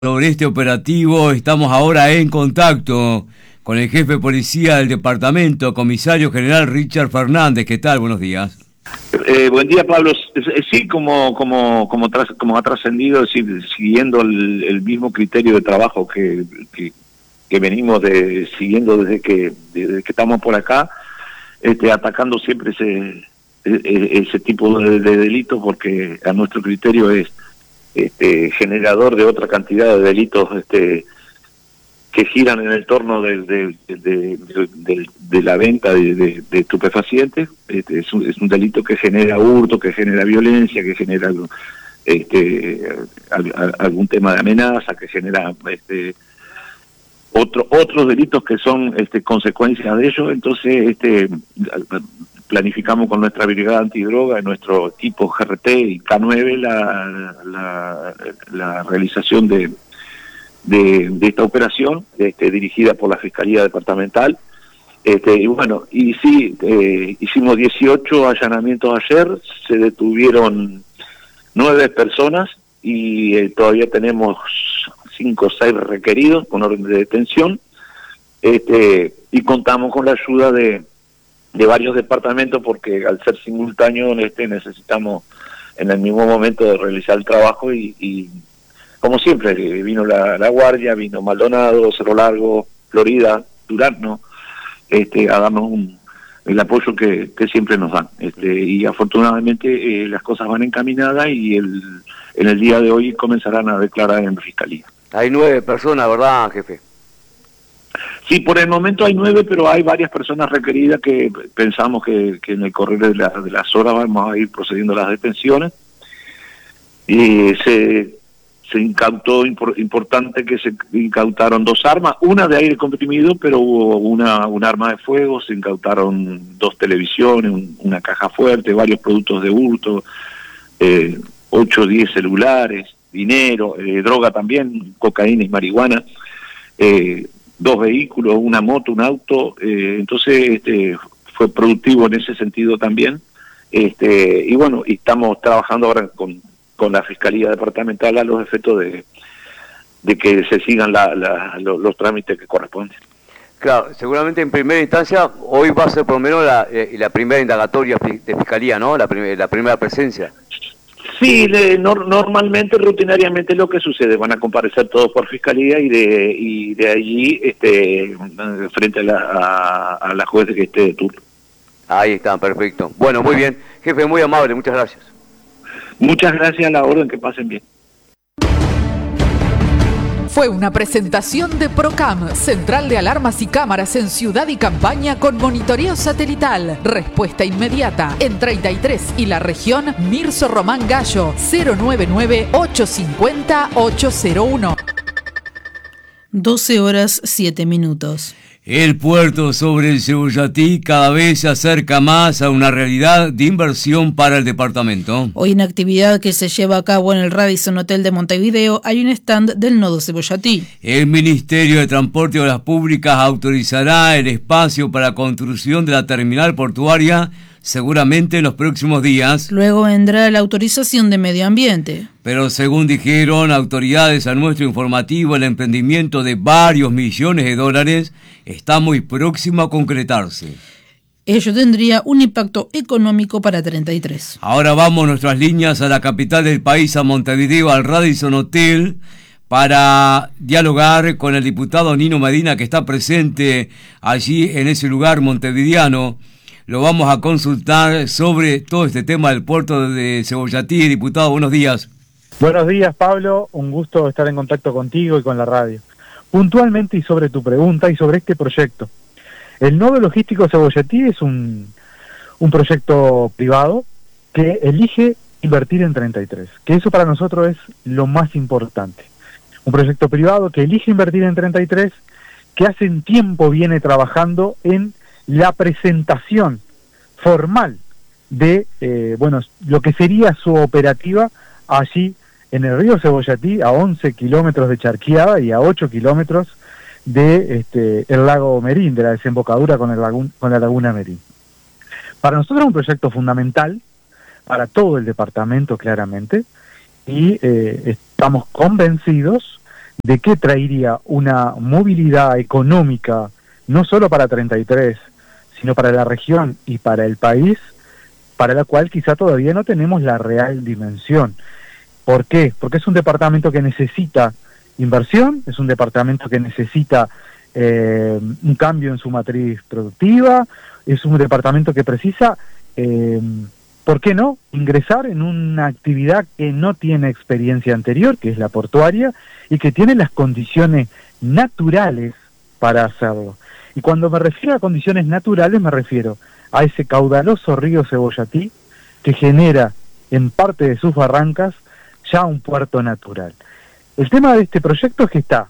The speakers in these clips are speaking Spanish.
Sobre este operativo estamos ahora en contacto con el jefe de policía del departamento, comisario general Richard Fernández. ¿Qué tal? Buenos días. Buen día, Pablo. Sí, como ha trascendido, siguiendo el mismo criterio de trabajo que venimos siguiendo desde que estamos por acá, atacando siempre ese tipo de delitos, porque a nuestro criterio es generador de otra cantidad de delitos que giran en el torno de la venta de estupefacientes. Es un delito que genera hurto, que genera violencia, que genera algún tema de amenaza, que genera otros delitos que son consecuencias de ello. Entonces planificamos con nuestra brigada antidroga y nuestro equipo GRT y K9 la realización de esta operación dirigida por la Fiscalía Departamental. Y bueno, y sí, hicimos 18 allanamientos ayer, se detuvieron 9 personas y todavía tenemos 5 o 6 requeridos con orden de detención, y contamos con la ayuda de varios departamentos, porque al ser simultáneo necesitamos en el mismo momento de realizar el trabajo y como siempre, vino la Guardia, vino Maldonado, Cerro Largo, Florida, Durazno, a darnos el apoyo que siempre nos dan. Y afortunadamente las cosas van encaminadas y en el día de hoy comenzarán a declarar en Fiscalía. Hay 9 personas, ¿verdad, jefe? Sí, por el momento hay 9, pero hay varias personas requeridas que pensamos que en el correr de las horas vamos a ir procediendo a las detenciones. Y se incautó, importante que se incautaron 2 armas, una de aire comprimido, pero hubo un arma de fuego, se incautaron 2 televisiones, una caja fuerte, varios productos de hurto, 8 o 10 celulares, dinero, droga también, cocaína y marihuana, 2 vehículos, una moto, un auto. Entonces fue productivo en ese sentido también. Y bueno, y estamos trabajando ahora con la Fiscalía Departamental a los efectos de que se sigan los trámites que corresponden. Claro, seguramente en primera instancia, hoy va a ser por lo menos la primera indagatoria de Fiscalía, ¿no? La primera presencia. Sí, normalmente, rutinariamente lo que sucede, van a comparecer todos por Fiscalía y de allí frente a la juez que esté de turno. Ahí está, perfecto. Bueno, muy bien. Jefe, muy amable, muchas gracias. Muchas gracias, a la orden, que pasen bien. Fue una presentación de Procam, Central de Alarmas y Cámaras en Ciudad y Campaña con monitoreo satelital. Respuesta inmediata. En 33 y la región, Mirso Román Gallo, 099-850-801. 12 horas 7 minutos. El puerto sobre el Cebollatí cada vez se acerca más a una realidad de inversión para el departamento. Hoy en actividad que se lleva a cabo en el Radisson Hotel de Montevideo hay un stand del nodo Cebollatí. El Ministerio de Transporte y Obras Públicas autorizará el espacio para la construcción de la terminal portuaria seguramente en los próximos días. Luego vendrá la autorización de medio ambiente. Pero según dijeron autoridades a nuestro informativo, el emprendimiento de varios millones de dólares está muy próximo a concretarse. Ello tendría un impacto económico para 33. Ahora vamos nuestras líneas a la capital del país, a Montevideo, al Radisson Hotel, para dialogar con el diputado Nino Medina, que está presente allí en ese lugar montevideano. Lo vamos a consultar sobre todo este tema del puerto de Cebollatí. Diputado, buenos días. Buenos días, Pablo. Un gusto estar en contacto contigo y con la radio. Puntualmente y sobre tu pregunta y sobre este proyecto. El nodo logístico Cebollatí es un proyecto privado que elige invertir en 33, que eso para nosotros es lo más importante. Un proyecto privado que elige invertir en 33, que hace un tiempo viene trabajando en la presentación formal de lo que sería su operativa allí en el río Cebollatí, a 11 kilómetros de Charqueada y a 8 kilómetros de el lago Merín, de la desembocadura con la laguna Merín. Para nosotros es un proyecto fundamental, para todo el departamento claramente, y estamos convencidos de qué traería una movilidad económica, no solo para 33, sino para la región y para el país, para la cual quizá todavía no tenemos la real dimensión. ¿Por qué? Porque es un departamento que necesita inversión, es un departamento que necesita un cambio en su matriz productiva, es un departamento que precisa, ¿por qué no?, ingresar en una actividad que no tiene experiencia anterior, que es la portuaria, y que tiene las condiciones naturales para hacerlo. Y cuando me refiero a condiciones naturales, me refiero a ese caudaloso río Cebollatí que genera en parte de sus barrancas ya un puerto natural. El tema de este proyecto es que está,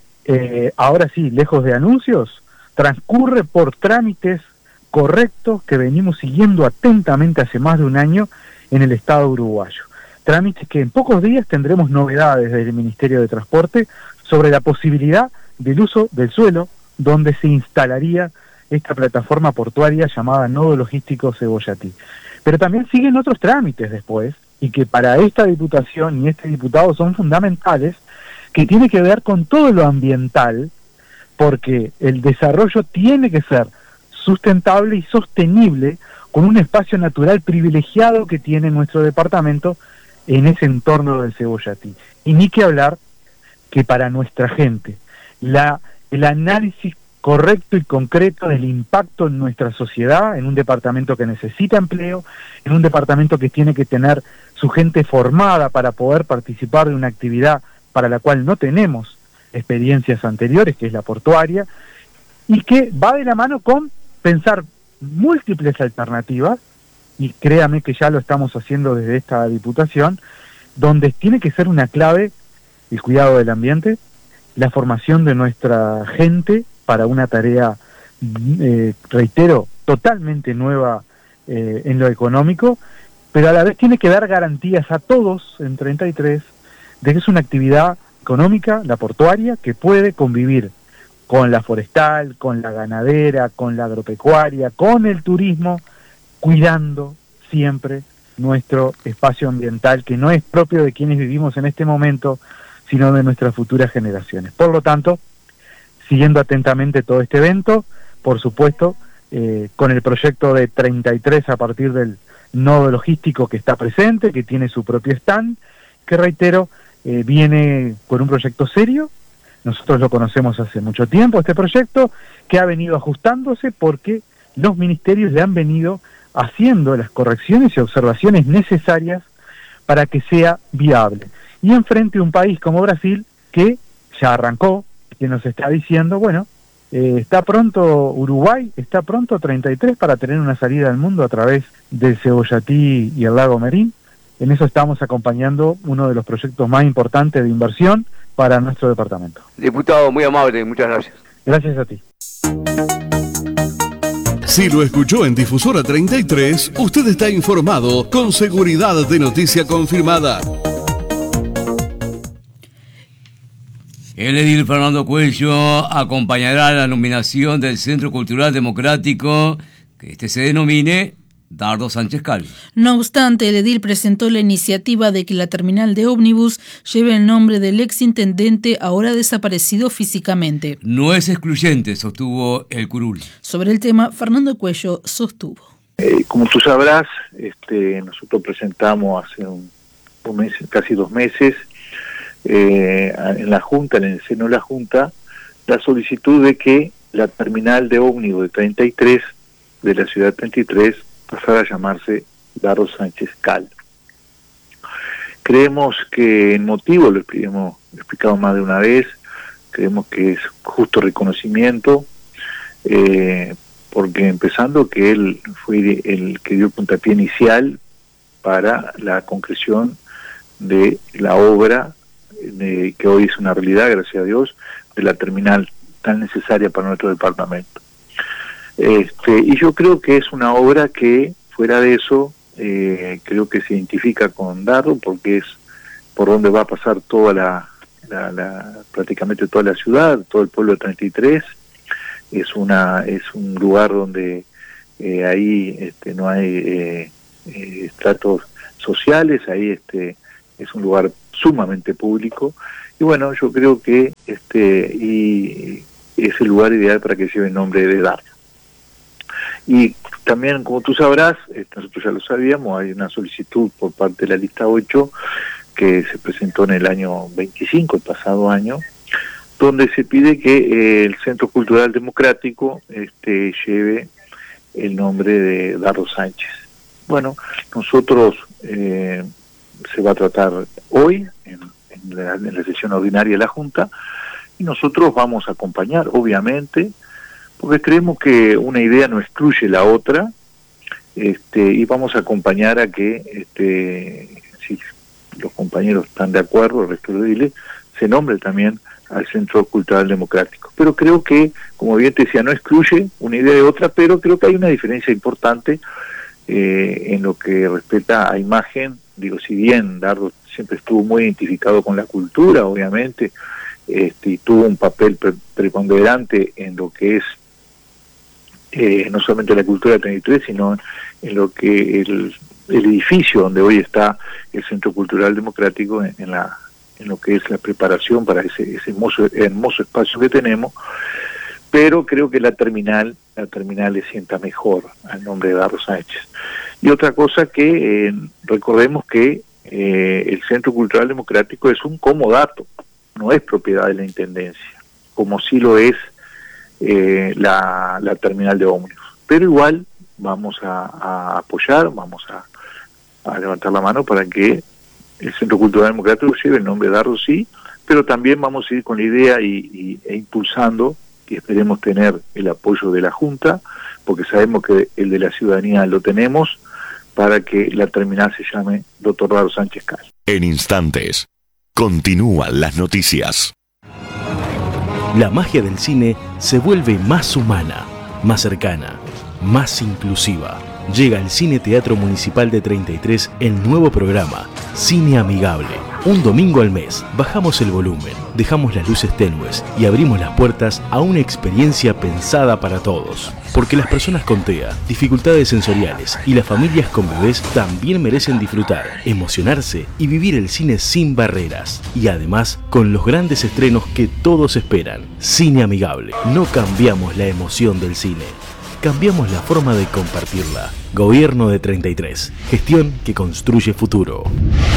ahora sí, lejos de anuncios, transcurre por trámites correctos que venimos siguiendo atentamente hace más de un año en el Estado uruguayo. Trámites que en pocos días tendremos novedades del Ministerio de Transporte sobre la posibilidad del uso del suelo donde se instalaría esta plataforma portuaria llamada Nodo Logístico Cebollatí. Pero también siguen otros trámites después, y que para esta diputación y este diputado son fundamentales, que tiene que ver con todo lo ambiental, porque el desarrollo tiene que ser sustentable y sostenible con un espacio natural privilegiado que tiene nuestro departamento en ese entorno del Cebollatí. Y ni que hablar que para nuestra gente, el análisis correcto y concreto del impacto en nuestra sociedad, en un departamento que necesita empleo, en un departamento que tiene que tener su gente formada para poder participar de una actividad para la cual no tenemos experiencias anteriores, que es la portuaria, y que va de la mano con pensar múltiples alternativas, y créame que ya lo estamos haciendo desde esta diputación, donde tiene que ser una clave el cuidado del ambiente, la formación de nuestra gente para una tarea, reitero, totalmente nueva en lo económico, pero a la vez tiene que dar garantías a todos en 33 de que es una actividad económica, la portuaria, que puede convivir con la forestal, con la ganadera, con la agropecuaria, con el turismo, cuidando siempre nuestro espacio ambiental, que no es propio de quienes vivimos en este momento, sino de nuestras futuras generaciones. Por lo tanto, siguiendo atentamente todo este evento, por supuesto, con el proyecto de 33 a partir del nodo logístico que está presente, que tiene su propio stand, que reitero, viene con un proyecto serio. Nosotros lo conocemos hace mucho tiempo, este proyecto, que ha venido ajustándose porque los ministerios le han venido haciendo las correcciones y observaciones necesarias para que sea viable. Y enfrente un país como Brasil, que ya arrancó, que nos está diciendo, bueno, está pronto Uruguay, está pronto 33 para tener una salida al mundo a través del Cebollatí y el lago Merín. En eso estamos acompañando uno de los proyectos más importantes de inversión para nuestro departamento. Diputado, muy amable, muchas gracias. Gracias a ti. Si lo escuchó en Difusora 33, usted está informado con seguridad de noticia confirmada. El edil Fernando Cuello acompañará la nominación del Centro Cultural Democrático, que se denomine Dardo Sánchez Cal. No obstante, el edil presentó la iniciativa de que la terminal de ómnibus lleve el nombre del exintendente ahora desaparecido físicamente. No es excluyente, sostuvo el curul. Sobre el tema, Fernando Cuello sostuvo. Como tú sabrás, nosotros presentamos hace un mes, casi 2 meses, en la Junta, en el seno de la Junta, la solicitud de que la terminal de ómnibus de 33, de la ciudad de 33, pasara a llamarse Dardo Sánchez Cal. Creemos que el motivo, lo hemos explicado más de una vez, creemos que es justo reconocimiento, porque empezando que él fue el que dio el puntapié inicial para la concreción de la obra que hoy es una realidad, gracias a Dios, de la terminal tan necesaria para nuestro departamento. Y yo creo que es una obra que, fuera de eso, creo que se identifica con Dardo, porque es por donde va a pasar toda prácticamente toda la ciudad, todo el pueblo de 33. Es un lugar donde ahí no hay estratos sociales, ahí es un lugar sumamente público, y bueno, yo creo que y es el lugar ideal para que lleve el nombre de Dario. Y también, como tú sabrás, nosotros ya lo sabíamos, hay una solicitud por parte de la lista 8 que se presentó en el año 25, el pasado año, donde se pide que el Centro Cultural Democrático lleve el nombre de Dardo Sánchez. Bueno, nosotros se va a tratar hoy en la sesión ordinaria de la Junta, y nosotros vamos a acompañar, obviamente, porque creemos que una idea no excluye la otra, y vamos a acompañar a que, si los compañeros están de acuerdo, el resto de Dile, se nombre también al Centro Cultural Democrático. Pero creo que, como bien te decía, no excluye una idea de otra, pero creo que hay una diferencia importante en lo que respecta a imagen. Digo, si bien Dardo siempre estuvo muy identificado con la cultura, obviamente, y tuvo un papel preponderante en lo que es no solamente la cultura del 33, sino en lo que el edificio donde hoy está el Centro Cultural Democrático, en lo que es la preparación para ese hermoso espacio que tenemos. Pero creo que la terminal le sienta mejor al nombre de Dardo Sánchez. Y otra cosa que recordemos que el Centro Cultural Democrático es un comodato, no es propiedad de la Intendencia, como sí lo es la terminal de ómnibus. Pero igual vamos a apoyar, vamos a levantar la mano para que el Centro Cultural Democrático lleve el nombre de Dardo, sí, pero también vamos a ir con la idea e impulsando, y esperemos tener el apoyo de la Junta, porque sabemos que el de la ciudadanía lo tenemos, para que la terminal se llame Dr. Dardo Sánchez Cal. En instantes, continúan las noticias. La magia del cine se vuelve más humana, más cercana, más inclusiva. Llega al Cine Teatro Municipal de 33 el nuevo programa Cine Amigable. Un domingo al mes bajamos el volumen, dejamos las luces tenues y abrimos las puertas a una experiencia pensada para todos. Porque las personas con TEA, dificultades sensoriales y las familias con bebés también merecen disfrutar, emocionarse y vivir el cine sin barreras. Y además, con los grandes estrenos que todos esperan. Cine Amigable. No cambiamos la emoción del cine. Cambiamos la forma de compartirla. Gobierno de 33. Gestión que construye futuro.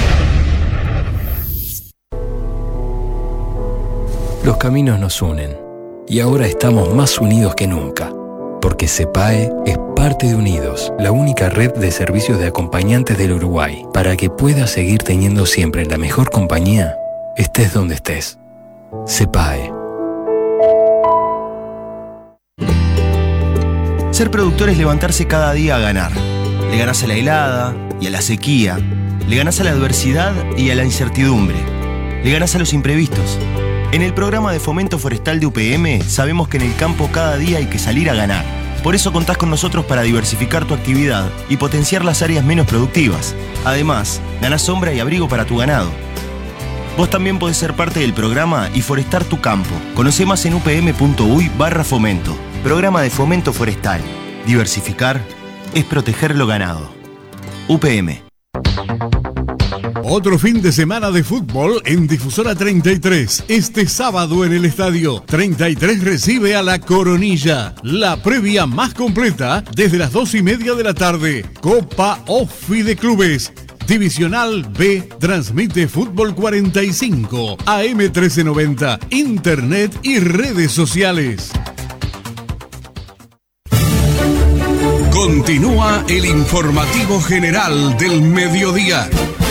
Los caminos nos unen. Y ahora estamos más unidos que nunca. Porque CEPAE es parte de Unidos, la única red de servicios de acompañantes del Uruguay. Para que puedas seguir teniendo siempre la mejor compañía, estés donde estés. CEPAE. Ser productor es levantarse cada día a ganar. Le ganás a la helada y a la sequía. Le ganás a la adversidad y a la incertidumbre. Le ganás a los imprevistos. En el programa de fomento forestal de UPM sabemos que en el campo cada día hay que salir a ganar. Por eso contás con nosotros para diversificar tu actividad y potenciar las áreas menos productivas. Además, ganás sombra y abrigo para tu ganado. Vos también podés ser parte del programa y forestar tu campo. Conocé más en upm.uy/fomento. Programa de fomento forestal. Diversificar es proteger lo ganado. UPM. Otro fin de semana de fútbol en Difusora 33. Este sábado en el estadio 33 recibe a la Coronilla. La previa más completa desde las 2:30 de la tarde. Copa OFI de Clubes. Divisional B transmite Fútbol 45, AM 1390, Internet y redes sociales. Continúa el informativo general del mediodía.